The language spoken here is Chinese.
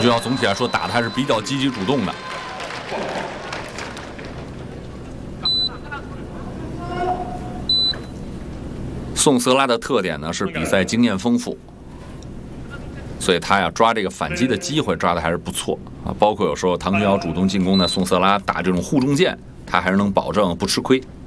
俊尧总体来说打的还是比较积极主动的。宋瑟拉的特点呢是比赛经验丰富，所以他呀抓这个反击的机会抓的还是不错啊。包括有时候唐俊尧主动进攻呢，宋瑟拉打这种护中箭，他还是能保证不吃亏。